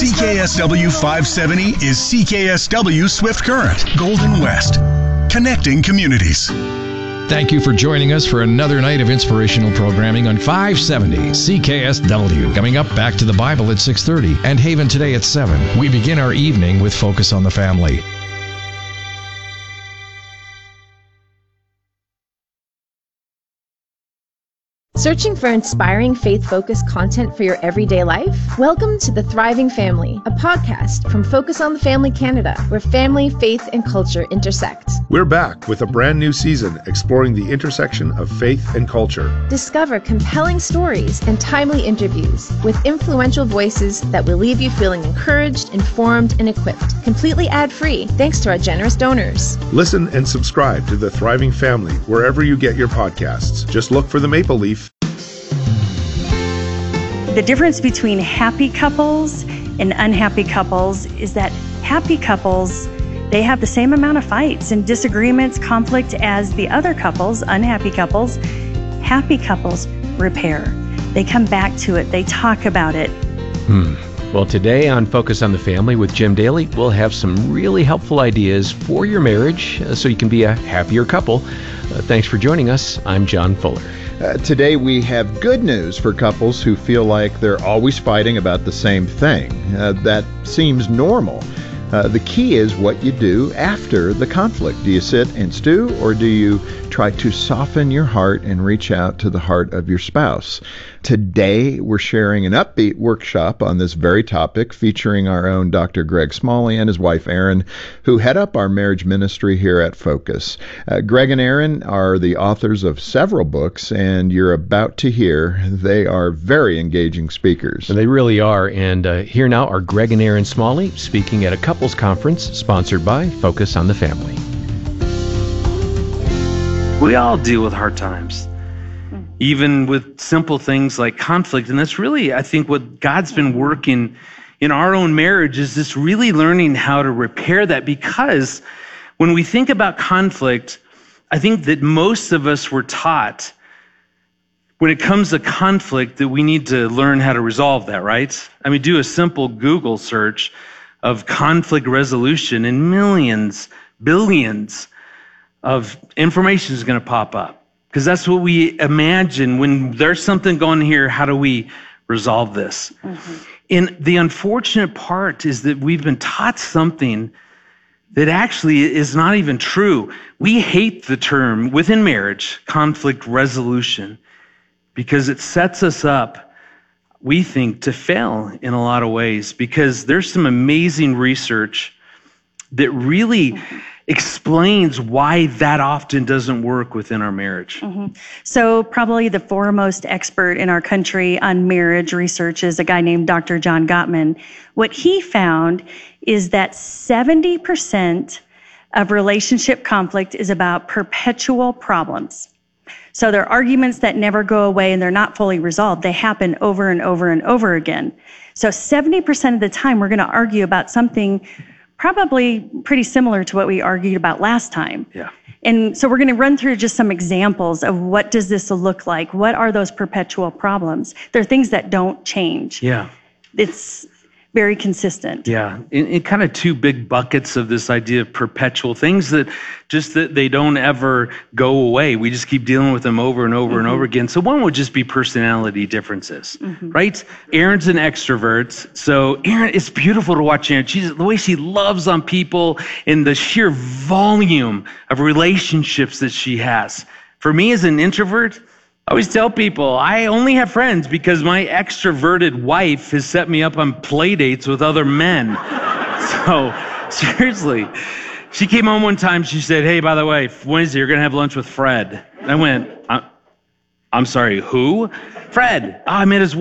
CKSW 570 is CKSW Swift Current, Golden West, connecting communities. Thank you for joining us for another night of inspirational programming on 570 CKSW. Coming up, back to the Bible at 6:30 and Haven Today at 7. We begin our evening with Focus on the Family. Searching for inspiring faith-focused content for your everyday life? Welcome to The Thriving Family, a podcast from Focus on the Family Canada, where family, faith, and culture intersect. We're back with a brand new season exploring the intersection of faith and culture. Discover compelling stories and timely interviews with influential voices that will leave you feeling encouraged, informed, and equipped, completely ad-free, thanks to our generous donors. Listen and subscribe to The Thriving Family wherever you get your podcasts. Just look for the maple leaf. The difference between happy couples and unhappy couples is that happy couples, they have the same amount of fights and disagreements, conflict as the other couples, unhappy couples. Happy couples repair. They come back to it. They talk about it. Well, today on Focus on the Family with Jim Daly, we'll have some really helpful ideas for your marriage so you can be a happier couple. Thanks for joining us. I'm John Fuller. Today we have good news for couples who feel like they're always fighting about the same thing. That seems normal. The key is what you do after the conflict. Do you sit and stew, or do you try to soften your heart and reach out to the heart of your spouse? Today, we're sharing an upbeat workshop on this very topic featuring our own Dr. Greg Smalley and his wife, Erin, who head up our marriage ministry here at Focus. Greg and Erin are the authors of several books, and you're about to hear they are very engaging speakers. They really are. And here now are Greg and Erin Smalley speaking at a couples conference sponsored by Focus on the Family. We all deal with hard times, even with simple things like conflict. And that's really, I think, what God's been working in our own marriage is this really learning how to repair that. Because when we think about conflict, I think that most of us were taught when it comes to conflict that we need to learn how to resolve that, right? I mean, do a simple Google search of conflict resolution and millions, billions of information is going to pop up, because that's what we imagine when there's something going here. How do we resolve this? And the unfortunate part is that we've been taught something that actually is not even true. We hate the term within marriage, conflict resolution, because it sets us up, we think, to fail in a lot of ways, because there's some amazing research that really explains why that often doesn't work within our marriage. So probably the foremost expert in our country on marriage research is a guy named Dr. John Gottman. What he found is that 70% of relationship conflict is about perpetual problems. So they're arguments that never go away and they're not fully resolved. They happen over and over and over again. So 70% of the time we're going to argue about something probably pretty similar to what we argued about last time. Yeah. And so we're going to run through just some examples of what does this look like? What are those perpetual problems? They're things that don't change. Yeah. It's very consistent. Yeah. In kind of two big buckets of this idea of perpetual things that they don't ever go away. We just keep dealing with them over and over and over again. So one would just be personality differences, right? Erin's an extrovert. So Erin, it's beautiful to watch Erin. The way she loves on people and the sheer volume of relationships that she has. For me as an introvert, I always tell people I only have friends because my extroverted wife has set me up on play dates with other men. So seriously, she came home one time, she said, "Hey, by the way, Wednesday you're going to have lunch with Fred." I went, I'm sorry, who? Fred. I met his wife.